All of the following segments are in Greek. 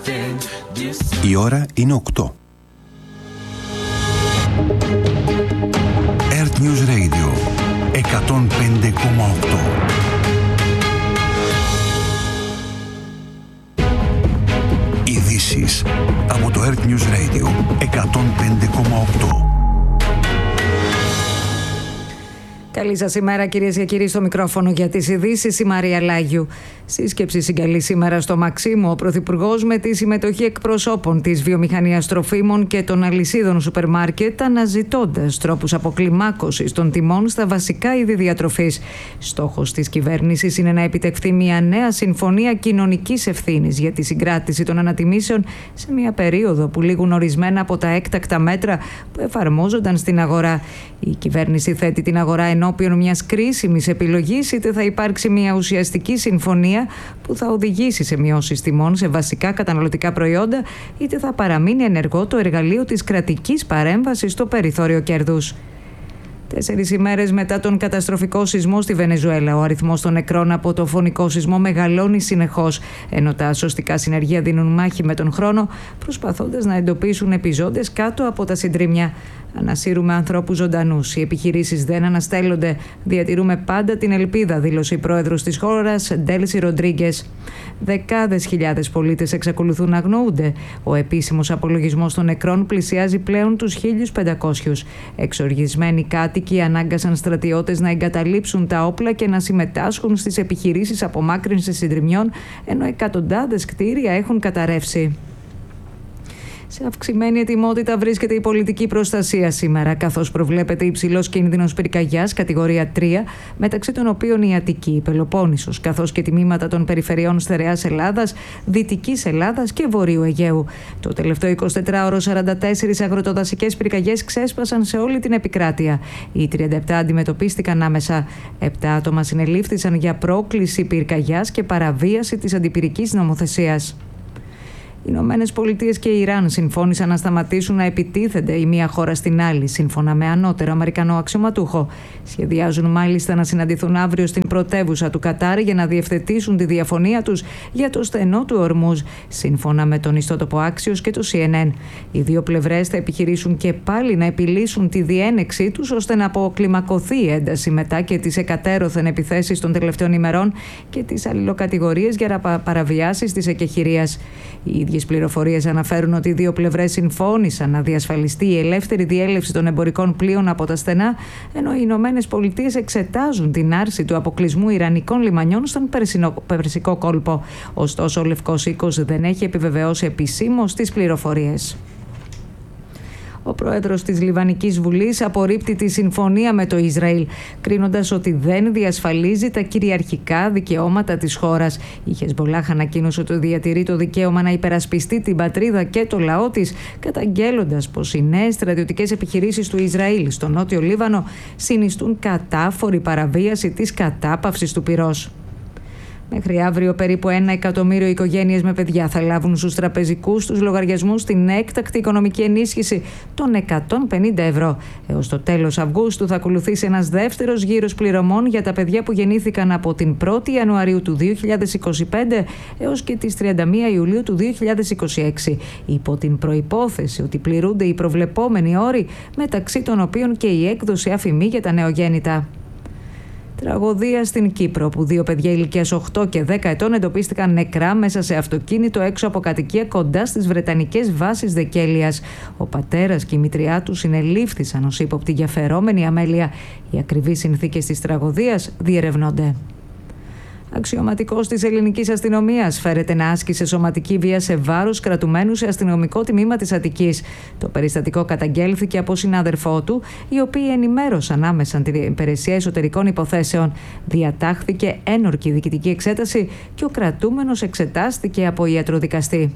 Η ώρα είναι 8. Earth News Radio 105,8. Ειδήσεις από το Earth News Radio 105,8. Καλή σας ημέρα, κυρίες και κύριοι, στο μικρόφωνο για τις ειδήσεις η Μαρία Λάγιου. Σύσκεψη συγκαλεί σήμερα στο Μαξίμου ο Πρωθυπουργός με τη συμμετοχή εκπροσώπων της βιομηχανίας τροφίμων και των αλυσίδων σούπερ μάρκετ, αναζητώντας τρόπους αποκλιμάκωσης των τιμών στα βασικά είδη διατροφής. Στόχος της κυβέρνησης είναι να επιτευχθεί μια νέα συμφωνία κοινωνικής ευθύνης για τη συγκράτηση των ανατιμήσεων σε μια περίοδο που λήγουν ορισμένα από τα έκτακτα μέτρα που εφαρμόζονταν στην αγορά. Η κυβέρνηση θέτει την αγορά ενώπιον μιας κρίσιμης επιλογής, είτε θα υπάρξει μια ουσιαστική συμφωνία που θα οδηγήσει σε μειώσεις τιμών σε βασικά καταναλωτικά προϊόντα, είτε θα παραμείνει ενεργό το εργαλείο της κρατικής παρέμβασης στο περιθώριο κέρδους. 4 ημέρες μετά τον καταστροφικό σεισμό στη Βενεζουέλα, ο αριθμός των νεκρών από το φωνικό σεισμό μεγαλώνει συνεχώς, ενώ τα σωστικά συνεργεία δίνουν μάχη με τον χρόνο, προσπαθώντας να εντοπίσουν επιζώντες κάτω από τα συντρίμμια. Ανασύρουμε ανθρώπους ζωντανούς. Οι επιχειρήσεις δεν αναστέλλονται. Διατηρούμε πάντα την ελπίδα, δήλωσε η πρόεδρος της χώρας, Ντέλσι Ροντρίγκες. Δεκάδες χιλιάδες πολίτες εξακολουθούν να αγνοούνται. Ο επίσημος απολογισμός των νεκρών πλησιάζει πλέον τους 1.500. Εξοργισμένοι κάτοικοι ανάγκασαν στρατιώτες να εγκαταλείψουν τα όπλα και να συμμετάσχουν στις επιχειρήσεις απομάκρυνσης συντριμιών, ενώ εκατοντάδες κτίρια έχουν καταρρεύσει. Σε αυξημένη ετοιμότητα βρίσκεται η πολιτική προστασία σήμερα, καθώς προβλέπεται υψηλός κίνδυνος πυρκαγιάς κατηγορία 3, μεταξύ των οποίων η Αττική, η Πελοπόννησος, καθώς και τμήματα των περιφερειών Στερεάς Ελλάδας, Δυτικής Ελλάδας και Βορείου Αιγαίου. Το τελευταίο 24ωρο 44 αγροτοδασικές πυρκαγιές ξέσπασαν σε όλη την επικράτεια. Οι 37 αντιμετωπίστηκαν άμεσα. 7 άτομα συνελήφθησαν για πρόκληση πυρκαγιάς και παραβίαση της αντιπυρικής νομοθεσίας. Οι Ηνωμένες Πολιτείες και η Ιράν συμφώνησαν να σταματήσουν να επιτίθενται η μία χώρα στην άλλη, σύμφωνα με ανώτερο Αμερικανό αξιωματούχο. Σχεδιάζουν μάλιστα να συναντηθούν αύριο στην πρωτεύουσα του Κατάρ για να διευθετήσουν τη διαφωνία τους για το στενό του Ορμούζ, σύμφωνα με τον ιστότοπο Axios και το CNN. Οι δύο πλευρές θα επιχειρήσουν και πάλι να επιλύσουν τη διένεξή τους, ώστε να αποκλιμακωθεί η ένταση μετά και τις εκατέρωθεν επιθέσεις των τελευταίων ημερών και τις αλληλοκατηγορίες για παραβιάσεις της εκεχηρίας. Οι ίδιες πληροφορίες αναφέρουν ότι οι δύο πλευρές συμφώνησαν να διασφαλιστεί η ελεύθερη διέλευση των εμπορικών πλοίων από τα στενά, ενώ οι Ηνωμένες Πολιτείες εξετάζουν την άρση του αποκλεισμού ιρανικών λιμανιών στον Περσικό κόλπο. Ωστόσο, ο Λευκός Οίκος δεν έχει επιβεβαιώσει επισήμως τις πληροφορίες. Ο πρόεδρος της Λιβανικής Βουλής απορρίπτει τη συμφωνία με το Ισραήλ, κρίνοντας ότι δεν διασφαλίζει τα κυριαρχικά δικαιώματα της χώρας. Η Χεσμπολάχ ανακοίνωσε ότι διατηρεί το δικαίωμα να υπερασπιστεί την πατρίδα και το λαό της, καταγγέλλοντας πως οι νέες στρατιωτικές επιχειρήσεις του Ισραήλ στο νότιο Λίβανο συνιστούν κατάφορη παραβίαση της κατάπαυσης του πυρός. Μέχρι αύριο περίπου 1 εκατομμύριο οικογένειες με παιδιά θα λάβουν στους τραπεζικούς τους λογαριασμούς την έκτακτη οικονομική ενίσχυση των 150 ευρώ. Έως το τέλος Αυγούστου θα ακολουθήσει ένας δεύτερος γύρος πληρωμών για τα παιδιά που γεννήθηκαν από την 1η Ιανουαρίου του 2025 έως και τις 31 Ιουλίου του 2026, υπό την προϋπόθεση ότι πληρούνται οι προβλεπόμενοι όροι, μεταξύ των οποίων και η έκδοση αφημί για τα νεογέννητα. Τραγωδία στην Κύπρο, που 2 παιδιά ηλικίας 8 και 10 ετών εντοπίστηκαν νεκρά μέσα σε αυτοκίνητο έξω από κατοικία κοντά στις βρετανικές βάσεις Δεκέλειας. Ο πατέρας και η μητριά του συνελήφθησαν ως ύποπτοι για φερόμενη αμέλεια. Οι ακριβείς συνθήκες της τραγωδίας διερευνώνται. Αξιωματικός της ελληνικής αστυνομίας φέρεται να άσκησε σωματική βία σε βάρος κρατουμένου σε αστυνομικό τμήμα της Αττικής. Το περιστατικό καταγγέλθηκε από συνάδελφό του, οι οποίοι ενημέρωσαν άμεσα την υπηρεσία εσωτερικών υποθέσεων. Διατάχθηκε ένορκη διοικητική εξέταση και ο κρατούμενος εξετάστηκε από ιατροδικαστή.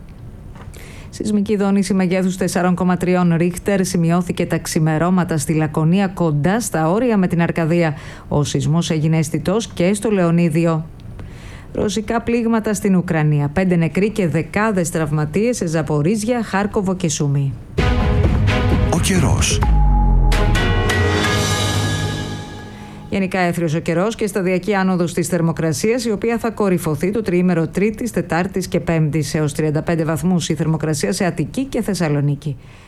Σεισμική δόνηση μεγέθους 4,3 Ρίχτερ σημειώθηκε τα ξημερώματα στη Λακωνία, κοντά στα όρια με την Αρκαδία. Ο σεισμός έγινε αισθητός και στο Λεωνίδιο. Ρωσικά πλήγματα στην Ουκρανία. 5 νεκροί και δεκάδες τραυματίες σε Ζαπορίζια, Χάρκοβο και Σούμι. Ο καιρός. Γενικά έθριος ο καιρός και σταδιακή άνοδος της θερμοκρασίας, η οποία θα κορυφωθεί το τριήμερο Τρίτης, Τετάρτης και Πέμπτης έως 35 βαθμούς η θερμοκρασία σε Αττική και Θεσσαλονίκη.